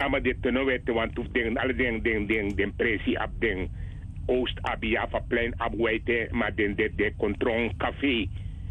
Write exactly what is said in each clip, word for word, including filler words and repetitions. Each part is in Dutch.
maar dit te weten, want toen dingen, alle dingen, dingen, dingen, dingen, pressie op dingen, Oost-Abia, van plein abwijten, maar den de, de controle café.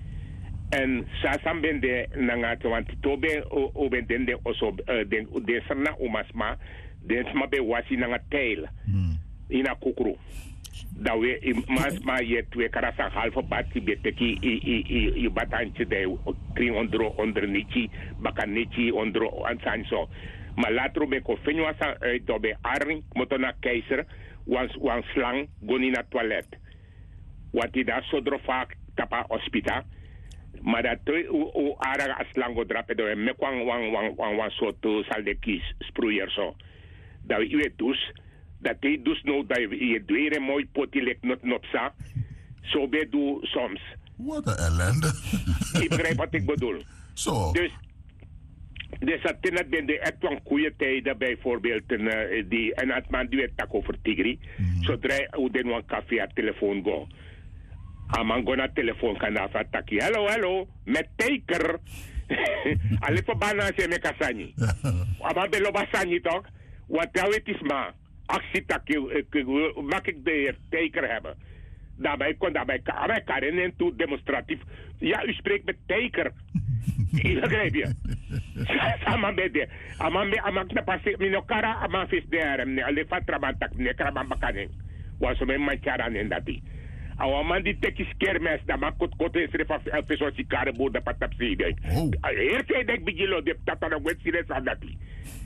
En sasam ben de nangat, want to ben o ben den de oso den de sana umasma, den sma be wasi nangat tail. Ina kukru. Dat we mas ma je twee karasa halve bati beteki i i i i batantje de kring ondro onder nichi bakanichi ondro ansanso. Maar later ben ko fenwa sa uit do be arring motona keizer wan wan slang goni na toilet. Wat die daar sodro vaak tapa hospita. Maar dat u ara aslango drape do me kwang wang wang wang wang soto saldekis sproeier zo. Dat u het dus dat hij dus nou dat je dwere mooi potilek not nopsa. Zo bij doe soms. Wat een ellende. Ik begrijp wat ik bedoel. Zo. Dus dus dat net ben de echt van goede tijden bijvoorbeeld uh, die en het man die het tak over tigri. Mm. Zodra u den een café aan telefoon go. Aman go naar telefoon kan af ataki. Hallo hallo met teiker. Alle verbana se me kasani. Aman belo basani toch? Wat nou het is maar. Actie takje, mag ik de heer teiker hebben. Daarbij kon daarbij Karen en toe demonstratief. Ja, u spreekt met teiker. Begrijp je? Sama bede. Amambe amak na pasi minokara amafis derem. Alle fatrabantak ne krabambakaning. Was me mancharan en dati. Awaman die tekis kermes da makot kote srefa peso si karebo da patapsi dai. Heer zei dek bigilo de tatana wet sires adati.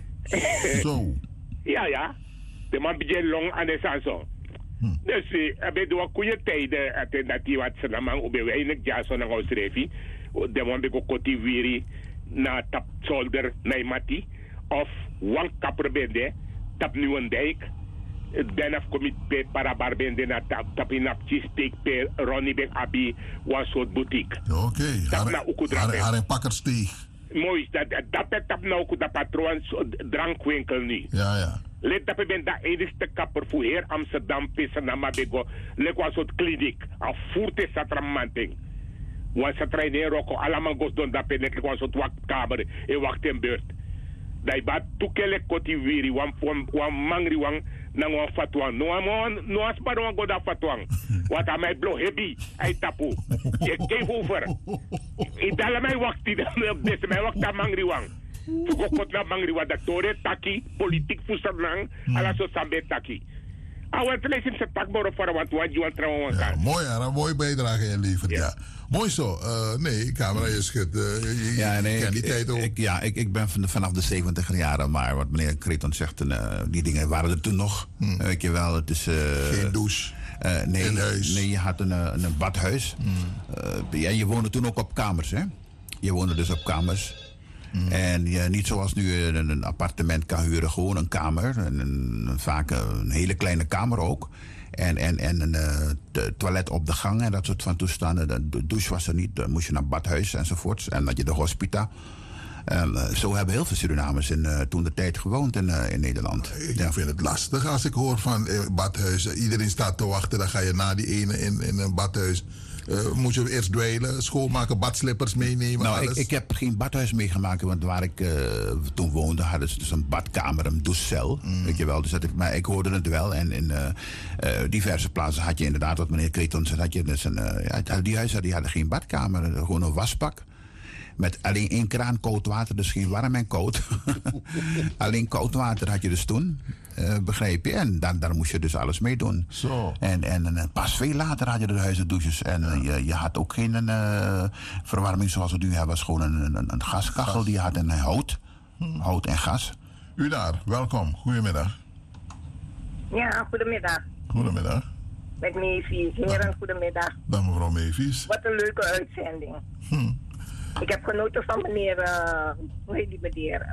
Zo. Ja ja. De man begint long aan de sanso. Hmm. Dus we hebben door goede tijden alternatief wat ze namen op de weinig jason en ausrefi. De man begint koti wiri na tap zolder na mati of one kapper bende tap nieuwe dijk. Dan af komit pe parabar bende na tap tap in apchi steek pe Ronnie ben abi one soort boutique. Oké. Okay. Tap na ukudrape. Haar een pakkersteeg. Mooi dat dat tap na uku dat patroon drankwinkel nu. Ja ja. Let dat ben dat enigste kapper voor heer Amsterdam pissen na mabego. Lek was het kliniek. A voerte satramanting. Was het trainen roko allemaal gos don dat ben was het wachtkamer en wacht in beurt. Dat ba tukele koti wiri wan wan mangri wan na wan fatwan. No amon no aspa wan go da fatwan. Wat aan mij blo hebi ai tapu. Je geef over. Ik dala mij wacht die des mij wacht aan mangri wan. Fugokot na mangri wa daktore taki politik fusanang ala so sambe taki. Awan telesim se takboro voor wat wat je trouwen kan. Mooi ja, een mooie bijdrage in liever. Ja. Ja. Mooi zo. Uh, nee, camera is goed. Uh, je, ja, nee, je ik, die ik, tijd ook. ik, ja, ik, ik ben van, vanaf de zeventiger jaren, maar wat meneer Kreton zegt, uh, die dingen waren er toen nog. Hmm. Weet je wel, het is... Uh, Geen douche. Uh, nee, in huis. Nee, je had een, een, een badhuis. Hmm. Uh, ja, je woonde toen ook op kamers, hè? Je woonde dus op kamers. Mm. En je niet zoals nu een, een appartement kan huren, gewoon een kamer. En een, een, vaak een hele kleine kamer ook. En, en, en een uh, toilet op de gang en dat soort van toestanden. De douche was er niet, dan moest je naar badhuis enzovoorts. En dat je de hospita. Um, zo hebben heel veel Surinamers in uh, toen de tijd gewoond in, uh, in Nederland. Ik ja. vind het lastig als ik hoor van eh, badhuis. Iedereen staat te wachten, dan ga je na die ene in, in een badhuis. Uh, moet je eerst dweilen, schoonmaken, badslippers meenemen. Nou, alles. Ik, ik heb geen badhuis meegemaakt, want waar ik uh, toen woonde hadden ze dus een badkamer, een douchecel. Mm. Weet je wel, dus dat ik, maar ik hoorde het wel. En in uh, uh, diverse plaatsen had je inderdaad, wat meneer Kreton zei, had je dus een, uh, ja, die huizen die hadden geen badkamer, gewoon een wasbak. Met alleen één kraan koud water, dus geen warm en koud. Alleen koud water had je dus toen, uh, begreep je? En dan, daar moest je dus alles mee doen. Zo. En, en, en pas veel later had je de huizendouches. En uh, je, je had ook geen uh, verwarming zoals we nu hebben. Het was gewoon een, een, een gaskachel gas. Die had en hout. Hmm. Hout en gas. U daar, welkom. Goedemiddag. Ja, goedemiddag. Goedemiddag. Met Meefies. Heren, goedemiddag. Dag mevrouw Meefies. Wat een leuke uitzending. Hmm. Ik heb genoten van meneer, uh, hoe heet die meneer?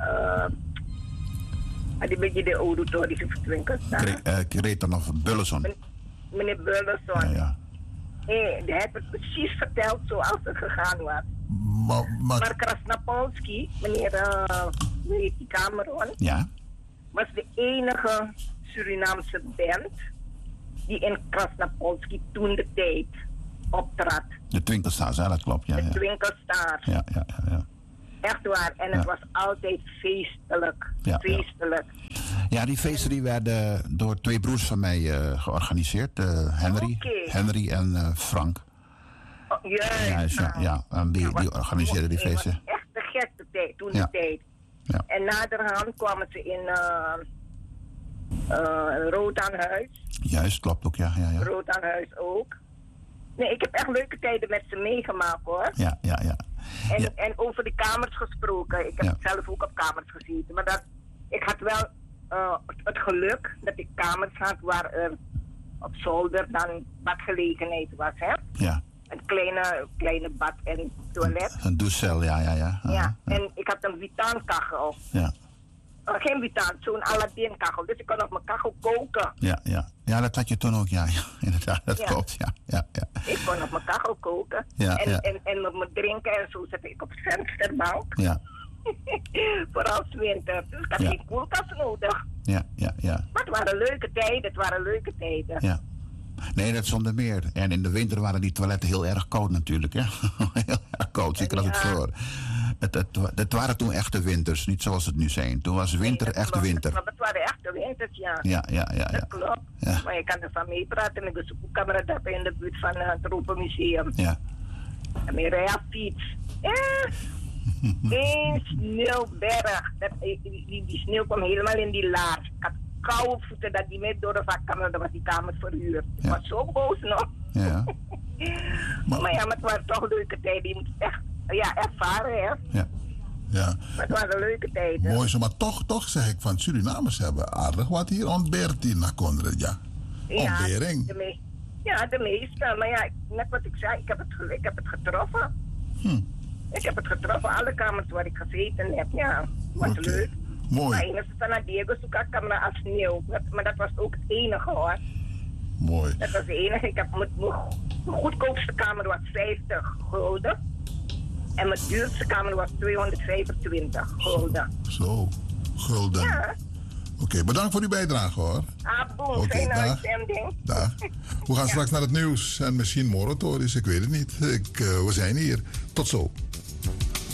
Uh, die beetje de auditorische vertwinkels. Kreton of Bulleson. Men, meneer Bulleson. Ja, ja. Hey, die heeft het precies verteld zoals het gegaan was. Ma, ma, maar Krasnapolski, meneer, uh, hoe heet die Cameron? Ja. Was de enige Surinaamse band die in Krasnapolski toen de tijd optrad. De Twinkelstars, ja, dat klopt. Ja, de ja. Twinkelstars. Ja, ja, ja, ja. Echt waar. En het Ja. was altijd feestelijk. Ja, feestelijk. Ja, die feesten die werden door twee broers van mij eh, georganiseerd. eh, Henry, Oké. Henry en eh, Frank. Oh, juist. Juist, ja, nou. ja. En die, Ja, die wat- organiseerden die het was feesten. echt de gekste tijd, toen Ja. de tijd. Ja. En naderhand kwamen ze in uh, uh, Rood aan Huis. Juist, klopt ook, ja. ja, ja. Rood aan Huis ook. Nee, ik heb echt leuke tijden met ze meegemaakt hoor. Ja, ja, ja. En, Ja. en over de kamers gesproken. Ik heb Ja. zelf ook op kamers gezeten. Maar dat, ik had wel uh, het, het geluk dat ik kamers had waar er op zolder dan badgelegenheid was. Hè? Ja, Een kleine, kleine bad en toilet. een douchecel, ja, ja, ja. Aha, Ja, en ik had een butaankachel. ja, Uh, geen butaan, zo'n Aladdin kachel. Dus ik kon op mijn kachel koken. ja, ja. Ja, dat had je toen ook, ja. ja inderdaad, dat Ja. klopt, ja. ja, ja. Ik kon op mijn kachel koken. Ja, en, ja. En, en met mijn drinken en zo zette ik op de vensterbank. Ja, Vooral 's winter. Dus ik had Ja. geen koelkast nodig. ja, ja, ja. Maar het waren leuke tijden, het waren leuke tijden. ja. Nee, dat zonder meer. En in de winter waren die toiletten heel erg koud natuurlijk, hè. Heel erg koud, zeker als het Ja. voor. Het, het, het waren toen echte winters, niet zoals het nu zijn. Toen was winter Nee, dat echt klopt. winter. Maar het waren echte winters, ja. Ja, ja, ja, ja. Dat klopt. Ja. Maar je kan ervan meepraten met de zoekkamera dat in de buurt van uh, het Tropenmuseum. Ja, En mijn rijfiets. Ja. Eén sneeuwberg. Dat, die, die, die sneeuw kwam helemaal in die laars. Ik had koude voeten dat die mee door de vakkamer, dat was die kamer verhuurd. Ik Ja. was zo boos nog. ja, Maar ja, maar het waren toch leuke tijden. Je moet het echt ja, ervaren, hè. ja. Ja. Maar het waren leuke tijden. Mooi zo, maar toch, toch zeg ik van Surinamers hebben aardig wat hier ontbeert in Nakondre, ja. Ja, Ontbering. de me- ja, de meeste. Maar ja, net wat ik zei, ik heb het, ge- ik heb het getroffen. Hm. Ik heb het getroffen, alle kamers waar ik gezeten heb. Ja, was Oké. leuk. Mooi. Maar enigste van Diego zoekkamera als sneeuw. Dat- Maar dat was ook het enige hoor. Mooi. Dat was het enige. Ik heb mijn, mijn mijn goedkoopste kamer was vijftig gulden. En mijn duurste kamer was tweehonderdvijfentwintig gulden. Zo. Gulden. Ja, Oké, bedankt voor uw bijdrage hoor. ah, boem, Oké, fijne dag. uitzending. Dag. We gaan straks naar het nieuws en misschien Morotoris, ik weet het niet. Ik, eh, we zijn hier. Tot zo.